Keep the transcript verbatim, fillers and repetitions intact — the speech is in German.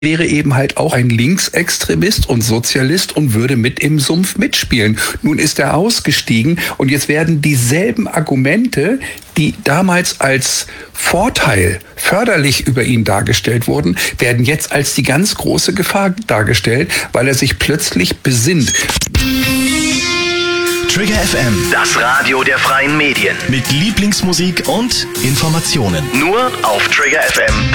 wäre eben halt auch ein Linksextremist und Sozialist und würde mit im Sumpf mitspielen. Nun ist er ausgestiegen und jetzt werden dieselben Argumente, die damals als Vorteil, förderlich über ihn dargestellt wurden, werden jetzt als die ganz große Gefahr dargestellt, weil er sich plötzlich besinnt. Trigger F M, Das Radio der freien Medien. mit Lieblingsmusik und Informationen. Nur auf Trigger F M.